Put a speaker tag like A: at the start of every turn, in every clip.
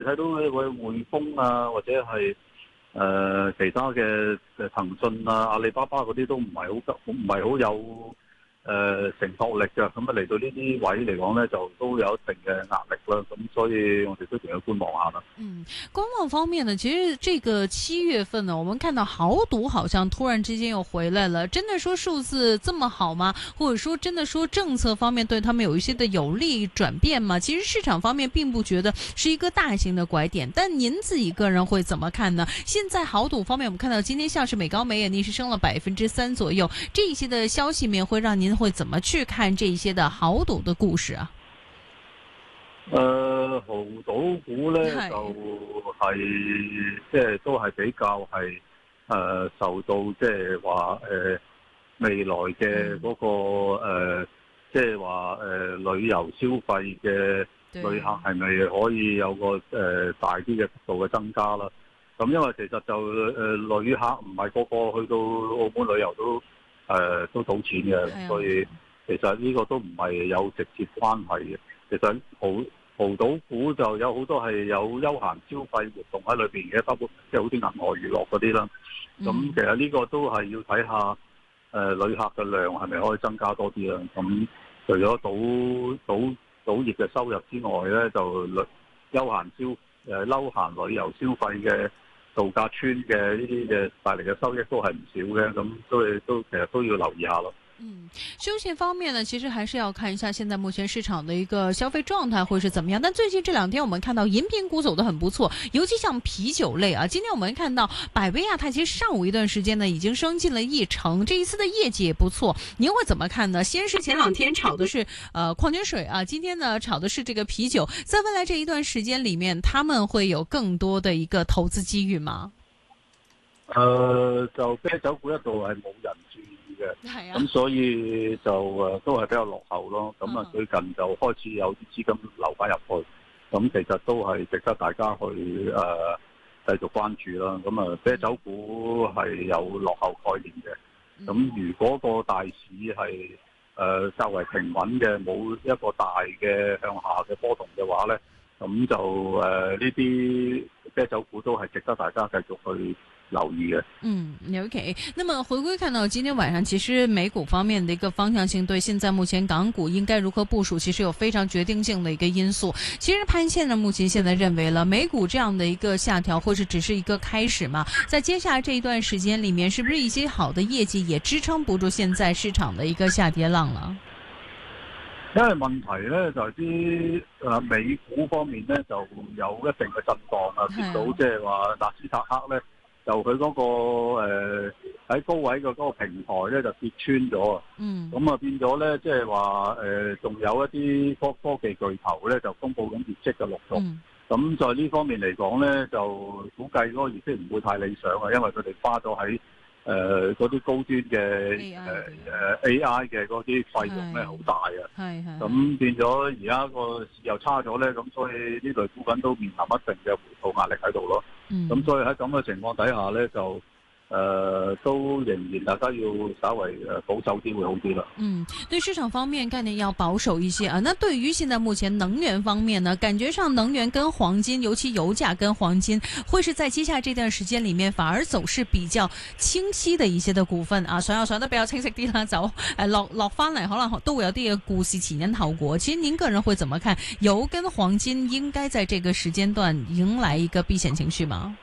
A: 睇到會匯豐啊，或者係其他嘅騰訊啊、阿里巴巴嗰啲都唔係好有承托力嘅，咁啊嚟到呢啲位嚟講咧，就都有一定嘅壓力啦。咁所以我哋都仲要觀望下啦。
B: 觀望方面呢，其實這個7月份呢，我們看到豪賭好像突然之間又回來了。真的說數字這麼好嗎？或者說真的說政策方面對他們有一些的有利轉變嗎？其實市場方面並不覺得是一個大型的拐點，但您自己個人會怎麼看呢？現在豪賭方面，我們看到今天像是美高美也逆勢升了3%左右，這一些的消息面會讓您會怎麼去看這一些的豪賭的故事啊？
A: 豪賭股咧就係即係都係比較係受到即係話未來嘅嗰個即係話旅遊消費嘅旅客係咪可以有個大啲嘅幅度嘅增加啦？咁因為其實就旅客唔係個個去到澳門旅遊都賭錢嘅，所以其實呢個都唔係有直接關係嘅。其實豪賭股就有好多係有休閒消費活動喺裏邊嘅，包括即係好似銀河娛樂嗰啲啦。咁其實呢個都係要睇下旅客嘅量係咪可以增加多啲啦。咁除咗賭業嘅收入之外咧，就休閒旅遊消費嘅度假村嘅呢啲嘅帶嚟嘅收益都係唔少嘅。咁都其實都要留意下咯。
B: 休閒方面呢，其實還是要看一下現在目前市場的一個消費狀態會是怎麼樣。但最近這兩天我們看到飲品股走得很不錯，尤其像啤酒類啊。今天我們看到百威亞太其實上午一段時間呢已經升近了1成，這一次的業績也不錯。您會怎麼看呢？先是前兩天炒的是礦泉水啊，今天呢炒的是這個啤酒。在未來這一段時間裏面，他們會有更多的一個投資機遇嗎？
A: 就啤酒股一度係冇人注意嘅，咁所以就都係比較落後咯。咁啊最近就開始有啲資金流翻入去，咁其實都係值得大家去繼續關注啦。咁啊啤酒股係有落後概念嘅，咁如果個大市係較為平穩嘅，冇一個大嘅向下嘅波動嘅話咧，咁就呢啲啤酒股都係值得大家繼續去留意嘅。
B: OK。那麼回歸看到今天晚上，其實美股方面的一個方向性，對現在目前港股應該如何部署，其實有非常決定性的一個因素。其實潘先生目前現在認為了美股這樣的一個下調，或是只是一個開始嘛？在接下來這一段時間裏面，是不是一些好的業績也支撐不住現在市場的一個下跌浪了？
A: 因為問題咧就係啲美股方面咧就有一定嘅震盪啊，見到即係話納斯達克咧。就佢嗰個喺高位嘅嗰個平台咧就跌穿咗啊，咁啊變咗咧即係話仲有一啲科技巨頭咧就公布緊業績嘅陸續，咁在呢方面嚟講咧就估計嗰個業績唔會太理想啊，因為佢哋花咗喺嗰啲高端嘅AI 嘅嗰啲費用咧好大啊，咁變咗而家個市又差咗咧，咁所以呢類股份都面臨一定嘅回吐壓力喺度咯。咁所以喺咁嘅情況底下咧，就都仍然大家要稍微保守啲會好啲啦。
B: 對市場方面概念要保守一些啊。那對於現在目前能源方面呢，感覺上能源跟黃金，尤其油價跟黃金，會是在接下來這段時間裡面反而走勢比較清晰的一些的股份啊，上得比較清晰啲啦，就落翻嚟可能都會有啲嘅故事前因後果。其實您個人會怎麼看油跟黃金應該在這個時間段迎來一個避險情緒嗎？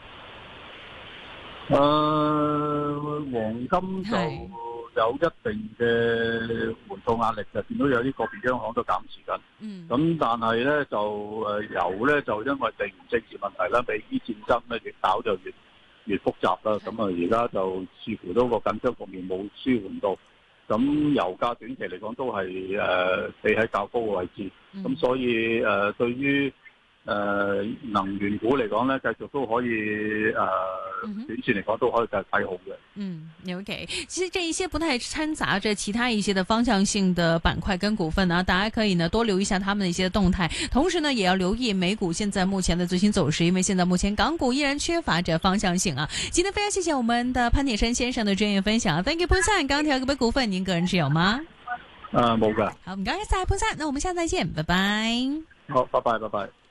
A: 黃金就有一定嘅回吐壓力嘅，見到有啲個別央行都減持緊。咁但係咧就油咧就因為地緣政治問題啦，美伊戰爭咧越搞就越複雜啦。咁啊而家就似乎都個緊張局面冇舒緩到。咁油價短期嚟講都係企喺較高嘅位置。咁所以對於能源股嚟講咧，繼續都可以短線嚟講都可以繼續睇好嘅。
B: OK。其實這一些不太摻雜着其他一些的方向性的板塊跟股份啊，大家可以呢多留意一下他們的一些動態，同時呢也要留意美股現在目前的最新走勢，因為現在目前港股依然缺乏着方向性啊。今天非常謝謝我們的潘鐵珊先生的專業分享 ，Thank you 潘生。剛提到嘅股份，您個人持有嗎？
A: 冇㗎。
B: 好，唔該晒潘生，那我們下次再見，拜拜。
A: 好，拜拜。